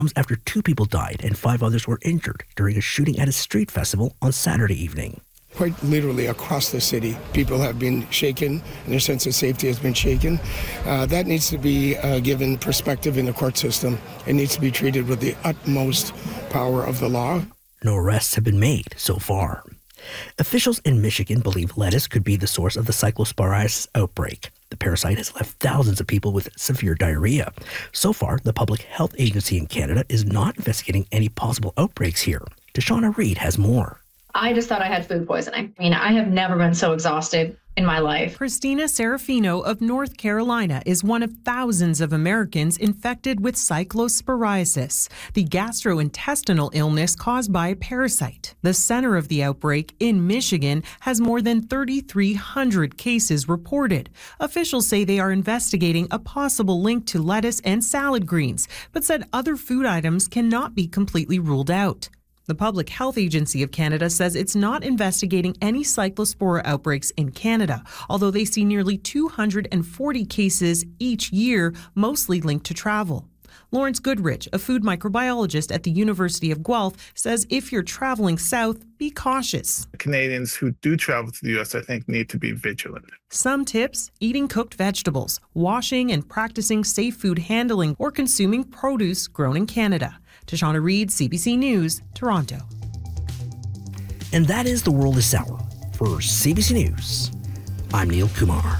after 2 people died and 5 others were injured during a shooting at a street festival on Saturday evening. Quite literally across the city, people have been shaken and their sense of safety has been shaken. That needs to be given perspective in the court system. It needs to be treated with the utmost power of the law. No arrests have been made so far. Officials in Michigan believe lettuce could be the source of the cyclosporiasis outbreak. The parasite has left thousands of people with severe diarrhea. So far, the Public Health Agency in Canada is not investigating any possible outbreaks here. Tashana Reed has more. I just thought I had food poisoning. I have never been so exhausted in my life. Christina Serafino of North Carolina is one of thousands of Americans infected with cyclosporiasis, the gastrointestinal illness caused by a parasite. The center of the outbreak in Michigan has more than 3,300 cases reported. Officials say they are investigating a possible link to lettuce and salad greens, but said other food items cannot be completely ruled out. The Public Health Agency of Canada says it's not investigating any cyclospora outbreaks in Canada, although they see nearly 240 cases each year, mostly linked to travel. Lawrence Goodrich, a food microbiologist at the University of Guelph, says if you're traveling south, be cautious. Canadians who do travel to the U.S., I think, need to be vigilant. Some tips: eating cooked vegetables, washing and practicing safe food handling, or consuming produce grown in Canada. Tashana Reed, CBC News, Toronto. And that is The World this hour. For CBC News, I'm Neil Kumar.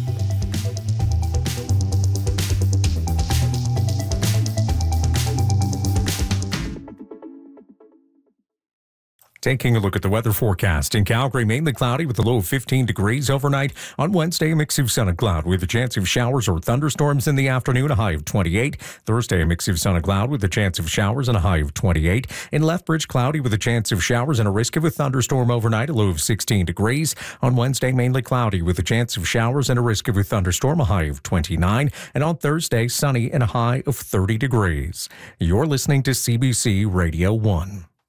Taking a look at the weather forecast. In Calgary, mainly cloudy with a low of 15 degrees overnight. On Wednesday, a mix of sun and cloud with a chance of showers or thunderstorms in the afternoon, a high of 28. Thursday, a mix of sun and cloud with a chance of showers and a high of 28. In Lethbridge, cloudy with a chance of showers and a risk of a thunderstorm overnight, a low of 16 degrees. On Wednesday, mainly cloudy with a chance of showers and a risk of a thunderstorm, a high of 29. And on Thursday, sunny and a high of 30 degrees. You're listening to CBC Radio 1.